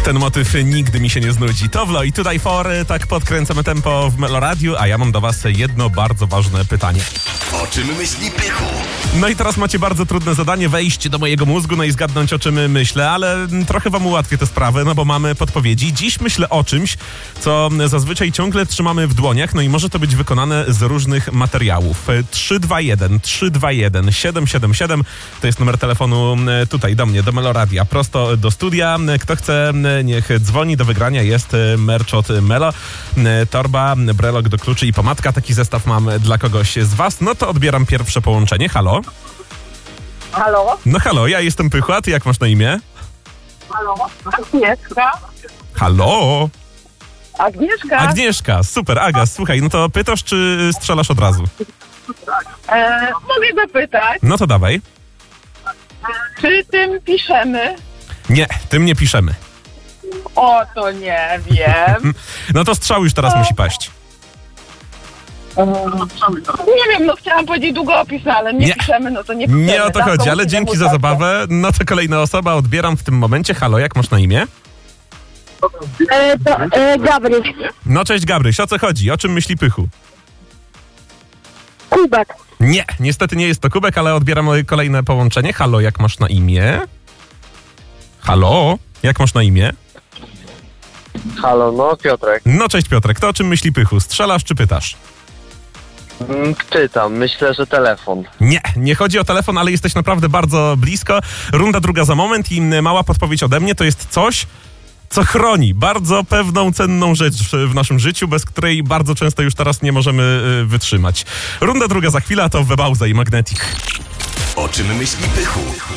Ten motyw nigdy mi się nie znudzi. Towlo i Tutaj For, tak podkręcamy tempo w Meloradiu, a ja mam do was jedno bardzo ważne pytanie. O czym myśli Pychu? No i teraz macie bardzo trudne zadanie wejść do mojego mózgu, no i zgadnąć, o czym myślę, ale trochę wam ułatwię tę sprawę, no bo mamy podpowiedzi. Dziś myślę o czymś, co zazwyczaj ciągle trzymamy w dłoniach, no i może to być wykonane z różnych materiałów. 321 321 777 to jest numer telefonu tutaj do mnie, do Meloradia, prosto do studia. Kto chce, niech dzwoni. Do wygrania jest merch od Melo, torba, brelok do kluczy i pomadka. Taki zestaw mam dla kogoś z was. No to odbieram pierwsze połączenie. Halo? Halo? No halo, ja jestem Pychu, a ty jak masz na imię? Halo? Agnieszka? Halo? Agnieszka? Agnieszka, super. Aga, słuchaj, no to pytasz, czy strzelasz od razu? Mogę zapytać, No to dawaj. czy tym piszemy? Nie, tym nie piszemy. O, to nie wiem. No to strzał już teraz musi paść. Nie wiem, no chciałam powiedzieć długopis, ale nie piszemy, no to nie piszemy. Nie o to Tak, chodzi, ale musimy dzięki mu za dać. zabawę. No to kolejna osoba, odbieram w tym momencie. Halo, jak masz na imię? Gabryś. No cześć Gabryś, o co chodzi? O czym myśli Pychu? Kubek. Nie, niestety nie jest to kubek, ale odbieram kolejne połączenie. Halo, jak masz na imię? Halo, jak masz na imię? Halo, no Piotrek. No cześć Piotrek, to o czym myśli Pychu? Strzelasz czy pytasz? Czytam, myślę, że telefon. Nie, nie chodzi o telefon, ale jesteś naprawdę bardzo blisko. Runda druga za moment i mała podpowiedź ode mnie to jest coś, co chroni bardzo pewną, cenną rzecz w naszym życiu, bez której bardzo często już teraz nie możemy wytrzymać. Runda druga za chwilę, a to Webauza i Magnetic. O czym myśli Pychu?